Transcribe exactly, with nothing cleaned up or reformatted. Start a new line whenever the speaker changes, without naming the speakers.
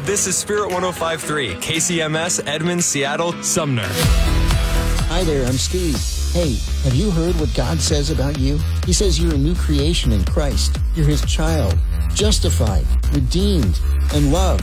This is Spirit one oh five point three, K C M S, Edmond, Seattle, Sumner.
Hi there, I'm Steve. Hey, have you heard what God says about you? He says you're a new creation in Christ. You're His child, justified, redeemed, and loved.